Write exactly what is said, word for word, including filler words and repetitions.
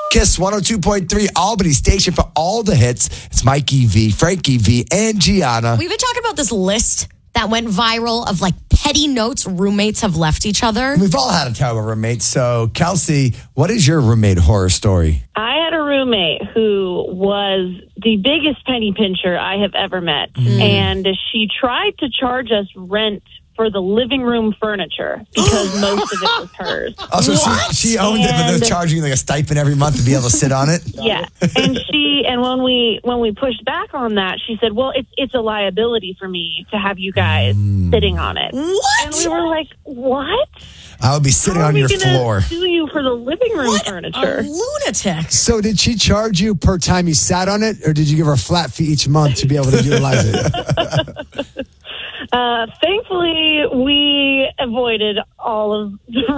Kiss one oh two point three, Albany station for all the hits. It's Mikey V, Frankie V, and Gianna. We've been talking about this list that went viral of like petty notes roommates have left each other. We've all had a terrible roommate. So, Kelsey, what is your roommate horror story? I had a roommate who was the biggest penny pincher I have ever met. Mm. And she tried to charge us rent for the living room furniture because most of it was hers. Oh, so she, she owned and, it, but they're charging you like a stipend every month to be able to sit on it? Yeah. And she and when we when we pushed back on that, she said, well, it's it's a liability for me to have you guys mm. sitting on it. What? And we were like, what? I would be sitting How on are we your gonna floor. Sue you for the living room what furniture? A lunatic. So did she charge you per time you sat on it, or did you give her a flat fee each month to be able to utilize it? Uh, thankfully, we avoided all of the